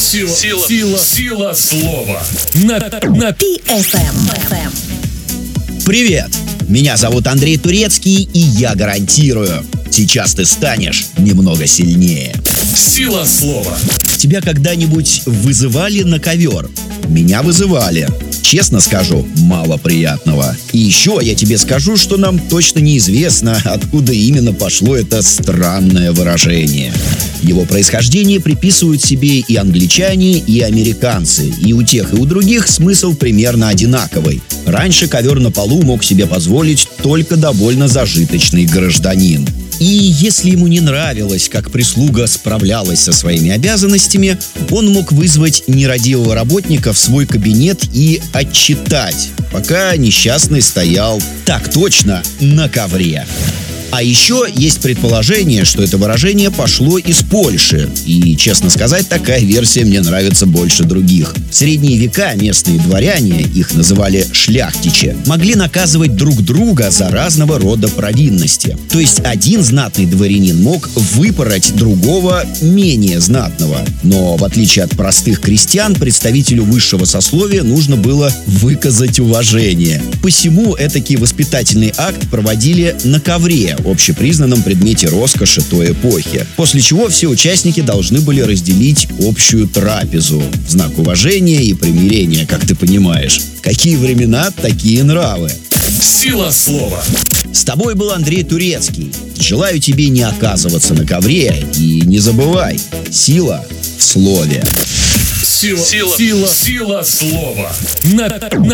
Сила слова. На PFM. Привет! Меня зовут Андрей Турецкий, и я гарантирую, сейчас ты станешь немного сильнее. Сила слова. Тебя когда-нибудь вызывали на ковер? Меня вызывали. Честно скажу, мало приятного. И еще я тебе скажу, что нам точно неизвестно, откуда именно пошло это странное выражение. Его происхождение приписывают себе и англичане, и американцы. И у тех, и у других смысл примерно одинаковый. Раньше ковер на полу мог себе позволить только довольно зажиточный гражданин. И если ему не нравилось, как прислуга справлялась со своими обязанностями, он мог вызвать нерадивого работника в свой кабинет и отчитать, пока несчастный стоял, так точно, на ковре. А еще есть предположение, что это выражение пошло из Польши. И, честно сказать, такая версия мне нравится больше других. В средние века местные дворяне, их называли шляхтичи, могли наказывать друг друга за разного рода провинности. То есть один знатный дворянин мог выпороть другого менее знатного. Но, в отличие от простых крестьян, представителю высшего сословия нужно было выказать уважение. Посему этакий воспитательный акт проводили на ковре, общепризнанном предмете роскоши той эпохи. После чего все участники должны были разделить общую трапезу в знак уважения и примирения, как ты понимаешь. Какие времена, такие нравы. Сила слова. С тобой был Андрей Турецкий. Желаю тебе не оказываться на ковре и не забывай, сила в слове. Сила слова. На